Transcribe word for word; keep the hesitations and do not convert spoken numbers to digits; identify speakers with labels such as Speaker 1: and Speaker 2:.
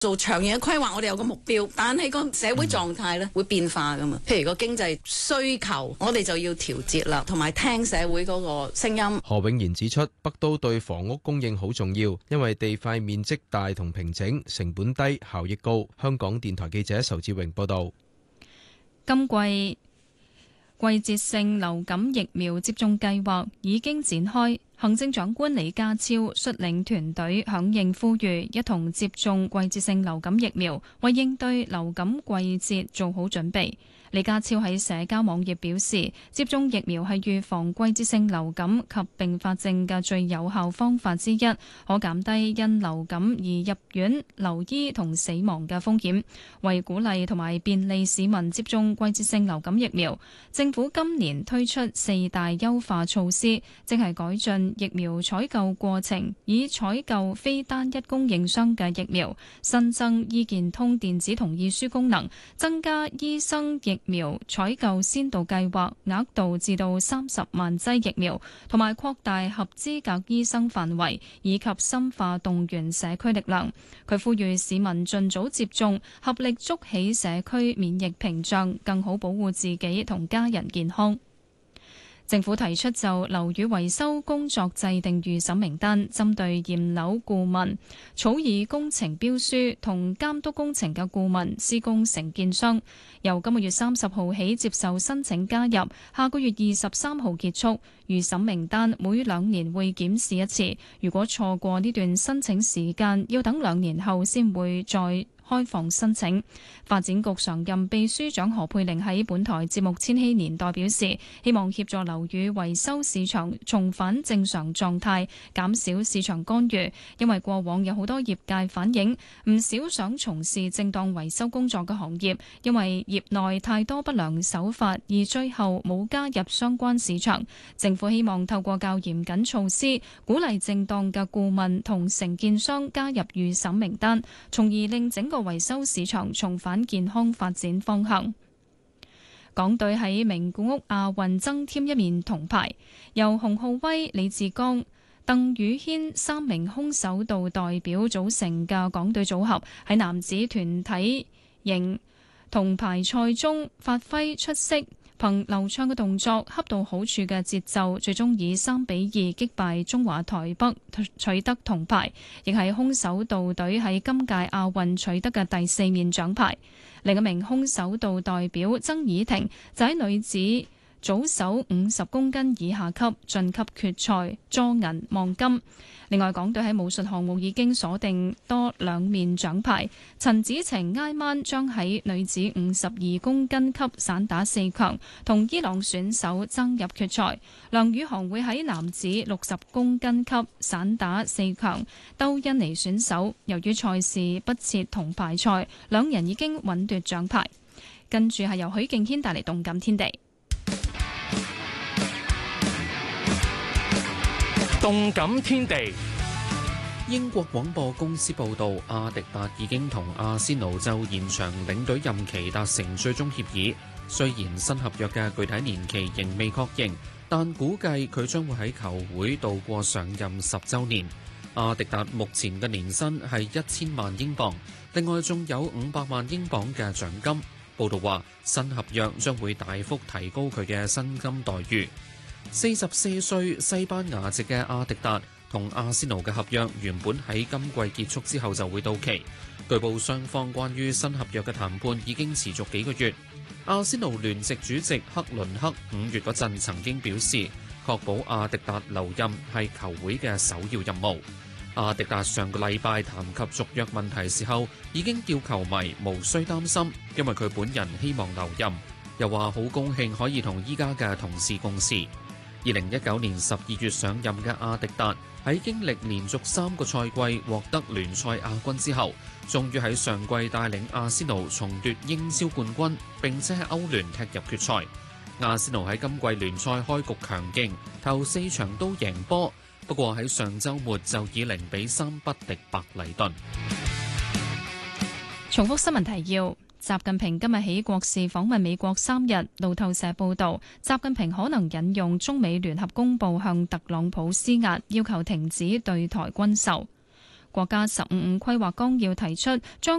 Speaker 1: 做長遠嘅規劃，我哋有個目標，但係個社會狀態咧會變化噶嘛。譬如個經濟需求，我哋就要調節啦，同埋聽社會嗰個聲音。
Speaker 2: 何永賢指出，北都對房屋供應好重要，因為地塊面積大同平整，成本低，效益高。香港電台記者仇志榮報導。
Speaker 3: 今季季節性流感疫苗接種計劃已經展開。行政長官李家超率領團隊響應呼籲，一同接種季節性流感疫苗，為應對流感季節做好準備。李家超喺社交網頁表示，接種疫苗係預防季節性流感及併發症嘅最有效方法之一，可減低因流感而入院留醫同死亡嘅風險。為鼓勵同埋便利市民接種季節性流感疫苗，政府今年推出四大優化措施，即係改進疫苗採購過程，以採購非單一供應商嘅疫苗，新增醫健通電子同意書功能，增加醫生疫苗採購先導計劃額度至到三十萬劑疫苗，同埋擴大合資格醫生範圍，以及深化動員社區力量。佢呼籲市民盡早接種，合力築起社區免疫屏障，更好保護自己同家人健康。政府提出就樓宇維修工作制定預審名單，針對驗樓顧問、草擬工程標書同監督工程嘅顧問、施工承建商，由今個月三十號起接受申請加入，下個月二十三號結束。預審名單每兩年會檢視一次，如果錯過呢段申請時間，要等兩年後先會再開放申請。發展局常任秘書長何佩玲喺本台節目《千禧年代》表示，希望協助樓宇維修市場重返正常狀態，減少市場干預。因為過往有好多業界反映，唔少想從事正當維修工作嘅行業，因為業內太多不良手法，而最後冇加入相關市場。政府希望透過較嚴謹措施，鼓勵正當嘅顧問同承建商加入預審名單，從而令整個維修市場重返健康發展方向。港隊喺名古屋亞運增添一面銅牌，由洪浩威、李志剛、鄧宇軒三名空手道代表組成嘅港隊組合喺男子團體型銅牌賽中發揮出色，憑流暢嘅動作、恰到好處嘅節奏，最終以三比二擊敗中華台北，取得銅牌，亦係空手道隊喺今屆亞運取得嘅第四面獎牌。另一名空手道代表曾以婷就喺女子組手五十公斤以下級晉級決賽，攞銀望金。另外，港隊喺武術項目已經鎖定多兩面獎牌。陳子晴挨晚將喺女子五十二公斤級散打四強同伊朗選手爭入決賽。梁宇航會喺男子六十公斤級散打四強鬥印尼選手。由於賽事不設銅牌賽，兩人已經穩奪獎牌。跟住係由許敬軒帶嚟動感天地。
Speaker 4: 動感天地，
Speaker 5: 英國廣播公司報道，阿迪達已經同阿仙奴就延長領隊任期達成最終協議。雖然新合約嘅具體年期仍未確認，但估計佢將會喺球會度過上任十週年。阿迪達目前嘅年薪係一千萬英鎊，另外仲有五百萬英鎊嘅獎金。報道話，新合約將會大幅提高佢嘅薪金待遇。四十四歲西班牙籍嘅阿迪達同阿仙奴嘅合約原本喺今季結束之後就會到期。據報雙方關於新合約嘅談判已經持續幾個月。阿仙奴聯席主席克倫克五月嗰陣曾經表示，確保阿迪達留任係球會嘅首要任務。阿迪達上個禮拜談及續約問題時候，已經叫球迷無需擔心，因為佢本人希望留任，又話好高興可以同依家嘅同事共事。二零一九年十二月上任嘅阿迪達喺經歷連續三個賽季獲得聯賽亞軍之後，終於喺上季帶領阿仙奴重奪英超冠軍，並且喺歐聯踢入決賽。阿仙奴喺今季聯賽開局強勁，頭四場都贏波，不過喺上週末就以零比三不敵白禮頓。
Speaker 3: 重複新聞提要。習近平今日起國事訪問美國三日。路透社報道，習近平可能引用中美聯合公報向特朗普施壓，要求停止對台軍售。 國家十五五規劃綱要提出將